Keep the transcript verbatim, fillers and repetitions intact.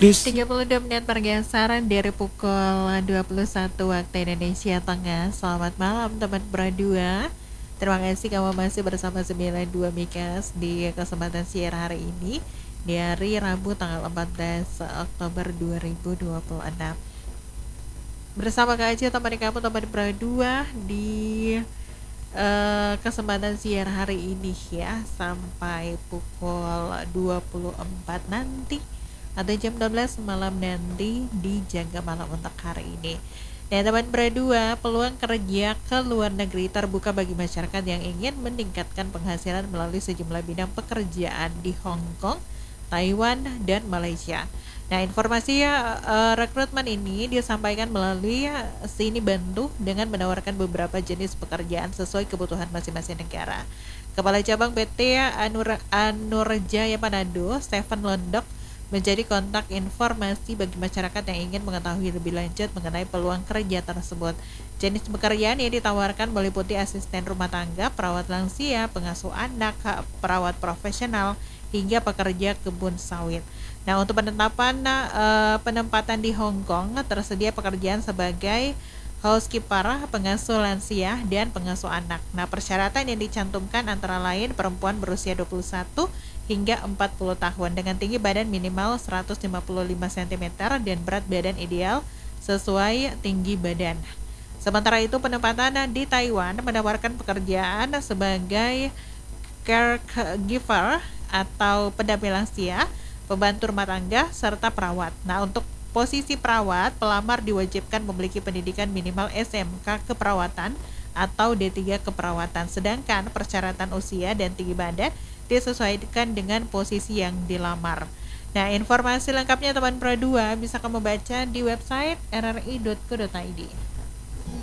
Dis. tiga puluh dua menit pergeseran dari pukul dua puluh satu waktu Indonesia Tengah. Selamat malam teman berdua. Terima kasih kamu masih bersama sembilan puluh dua Mikas di kesempatan siar hari ini di hari Rabu tanggal empat belas Oktober dua ribu dua puluh enam. Bersama Kak Aceh teman kamu teman berdua di uh, kesempatan siar hari ini ya sampai pukul dua puluh empat nanti atau jam dua belas malam nanti di Jaga Malam untuk hari ini. Nah teman berdua, peluang kerja ke luar negeri terbuka bagi masyarakat yang ingin meningkatkan penghasilan melalui sejumlah bidang pekerjaan di Hong Kong, Taiwan, dan Malaysia. Nah informasi uh, rekrutmen ini disampaikan melalui uh, Sini Bantu dengan menawarkan beberapa jenis pekerjaan sesuai kebutuhan masing-masing negara. Kepala Cabang P T Anur Anurjaya Manado, Stephen Londok, menjadi kontak informasi bagi masyarakat yang ingin mengetahui lebih lanjut mengenai peluang kerja tersebut. Jenis pekerjaan yang ditawarkan meliputi asisten rumah tangga, perawat lansia, pengasuh anak, perawat profesional, hingga pekerja kebun sawit. Nah, untuk penetapan uh, penempatan di Hong Kong tersedia pekerjaan sebagai housekeeper, pengasuh lansia, dan pengasuh anak. Nah, persyaratan yang dicantumkan antara lain perempuan berusia dua puluh satu hingga empat puluh tahun dengan tinggi badan minimal seratus lima puluh lima sentimeter dan berat badan ideal sesuai tinggi badan. Sementara itu, penempatan di Taiwan menawarkan pekerjaan sebagai caregiver atau pendamping lansia, pembantu rumah tangga, serta perawat. Nah, untuk posisi perawat, pelamar diwajibkan memiliki pendidikan minimal S M K keperawatan atau D tiga keperawatan, sedangkan persyaratan usia dan tinggi badan disesuaikan dengan posisi yang dilamar. Nah, informasi lengkapnya teman Pro dua bisa kamu baca di website r r i dot co dot i d.